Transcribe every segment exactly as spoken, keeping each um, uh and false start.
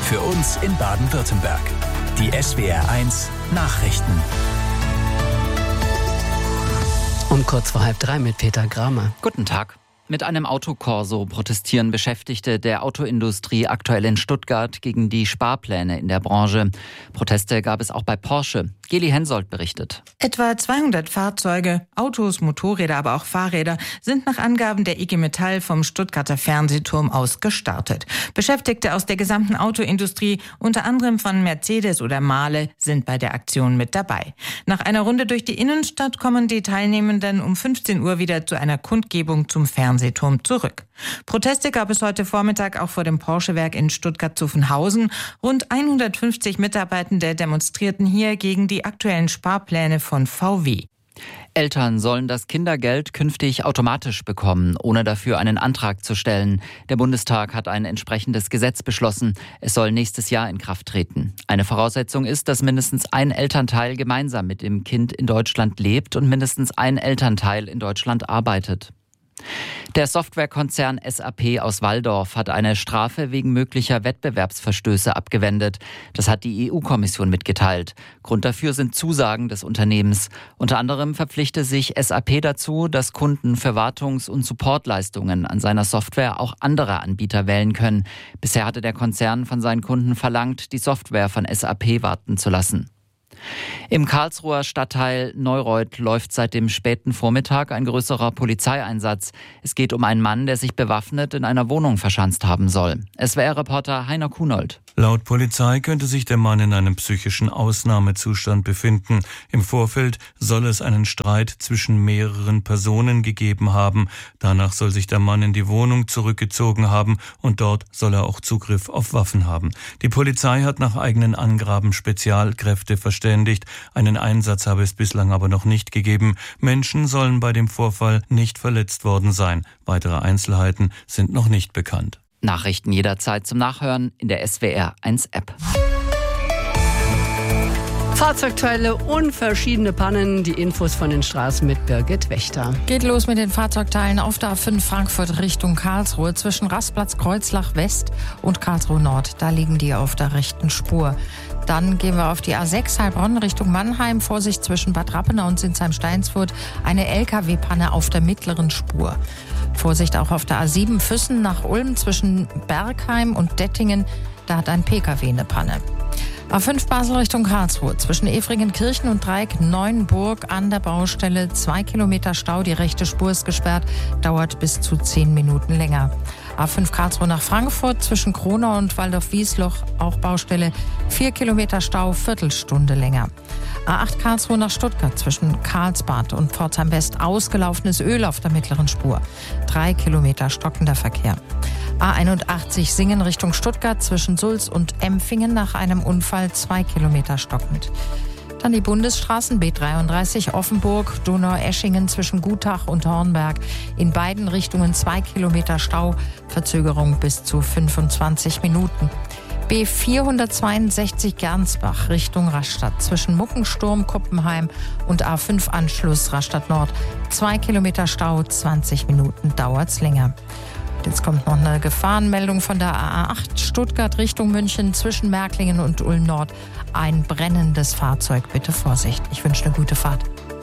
Für uns in Baden-Württemberg. Die S W R eins Nachrichten. Um kurz vor halb drei mit Peter Gramer. Guten Tag. Mit einem Autokorso protestieren Beschäftigte der Autoindustrie aktuell in Stuttgart gegen die Sparpläne in der Branche. Proteste gab es auch bei Porsche. Geli Hensoldt berichtet. Etwa zweihundert Fahrzeuge, Autos, Motorräder, aber auch Fahrräder sind nach Angaben der I G Metall vom Stuttgarter Fernsehturm aus gestartet. Beschäftigte aus der gesamten Autoindustrie, unter anderem von Mercedes oder Mahle, sind bei der Aktion mit dabei. Nach einer Runde durch die Innenstadt kommen die Teilnehmenden um fünfzehn Uhr wieder zu einer Kundgebung zum Fernsehturm zurück. Proteste gab es heute Vormittag auch vor dem Porsche-Werk in Stuttgart-Zuffenhausen. Rund hundertfünfzig Mitarbeitende demonstrierten hier gegen die aktuellen Sparpläne von V W. Eltern sollen das Kindergeld künftig automatisch bekommen, ohne dafür einen Antrag zu stellen. Der Bundestag hat ein entsprechendes Gesetz beschlossen. Es soll nächstes Jahr in Kraft treten. Eine Voraussetzung ist, dass mindestens ein Elternteil gemeinsam mit dem Kind in Deutschland lebt und mindestens ein Elternteil in Deutschland arbeitet. Der Softwarekonzern S A P aus Walldorf hat eine Strafe wegen möglicher Wettbewerbsverstöße abgewendet. Das hat die E U-Kommission mitgeteilt. Grund dafür sind Zusagen des Unternehmens. Unter anderem verpflichte sich S A P dazu, dass Kunden für Wartungs- und Supportleistungen an seiner Software auch andere Anbieter wählen können. Bisher hatte der Konzern von seinen Kunden verlangt, die Software von S A P warten zu lassen. Im Karlsruher Stadtteil Neureuth läuft seit dem späten Vormittag ein größerer Polizeieinsatz. Es geht um einen Mann, der sich bewaffnet in einer Wohnung verschanzt haben soll. S W R-Reporter Heiner Kunold. Laut Polizei könnte sich der Mann in einem psychischen Ausnahmezustand befinden. Im Vorfeld soll es einen Streit zwischen mehreren Personen gegeben haben. Danach soll sich der Mann in die Wohnung zurückgezogen haben und dort soll er auch Zugriff auf Waffen haben. Die Polizei hat nach eigenen Angaben Spezialkräfte verständigt. Einen Einsatz habe es bislang aber noch nicht gegeben. Menschen sollen bei dem Vorfall nicht verletzt worden sein. Weitere Einzelheiten sind noch nicht bekannt. Nachrichten jederzeit zum Nachhören in der S W R eins App. Fahrzeugteile und verschiedene Pannen. Die Infos von den Straßen mit Birgit Wächter. Geht los mit den Fahrzeugteilen auf der A fünf Frankfurt Richtung Karlsruhe zwischen Rastplatz Kreuzlach West und Karlsruhe Nord. Da liegen die auf der rechten Spur. Dann gehen wir auf die A sechs Heilbronn Richtung Mannheim. Vorsicht zwischen Bad Rappenau und Sinsheim-Steinsfurt. Eine L K W-Panne auf der mittleren Spur. Vorsicht auch auf der A sieben Füssen nach Ulm zwischen Bergheim und Dettingen. Da hat ein P K W eine Panne. A fünf Basel Richtung Karlsruhe zwischen Efringenkirchen und Dreieck Neuenburg an der Baustelle. Zwei Kilometer Stau, die rechte Spur ist gesperrt, dauert bis zu zehn Minuten länger. A fünf Karlsruhe nach Frankfurt zwischen Kronau und Waldorf-Wiesloch, auch Baustelle. Vier Kilometer Stau, Viertelstunde länger. A acht Karlsruhe nach Stuttgart zwischen Karlsbad und Pforzheim West, ausgelaufenes Öl auf der mittleren Spur. Drei Kilometer stockender Verkehr. A einundachtzig Singen Richtung Stuttgart zwischen Sulz und Empfingen nach einem Unfall, zwei Kilometer stockend. Dann die Bundesstraßen B dreiunddreißig Offenburg, Donaueschingen zwischen Gutach und Hornberg. In beiden Richtungen zwei Kilometer Stau, Verzögerung bis zu fünfundzwanzig Minuten. B vierhundertzweiundsechzig Gernsbach Richtung Rastatt zwischen Muckensturm, Kuppenheim und A fünf Anschluss Rastatt Nord. Zwei Kilometer Stau, zwanzig Minuten dauert's länger. Jetzt kommt noch eine Gefahrenmeldung von der A acht Stuttgart Richtung München zwischen Märklingen und Ulm Nord. Ein brennendes Fahrzeug, bitte Vorsicht. Ich wünsche eine gute Fahrt.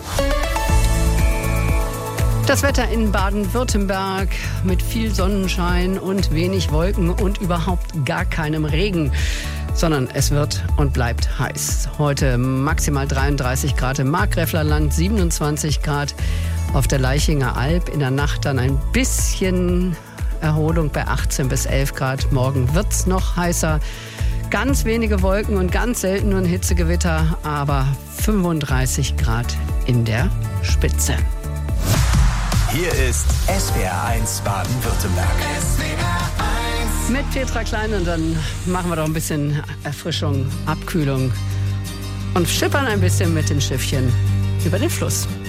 Das Wetter in Baden-Württemberg mit viel Sonnenschein und wenig Wolken und überhaupt gar keinem Regen, sondern es wird und bleibt heiß. Heute maximal dreiunddreißig Grad im Markgräflerland, siebenundzwanzig Grad auf der Leichinger Alb. In der Nacht dann ein bisschen Erholung bei achtzehn bis elf Grad. Morgen wird's noch heißer. Ganz wenige Wolken und ganz selten nur ein Hitzegewitter, aber fünfunddreißig Grad in der Spitze. Hier ist S W R eins Baden-Württemberg. S W R eins. Mit Petra Klein und dann machen wir doch ein bisschen Erfrischung, Abkühlung und schippern ein bisschen mit dem Schiffchen über den Fluss.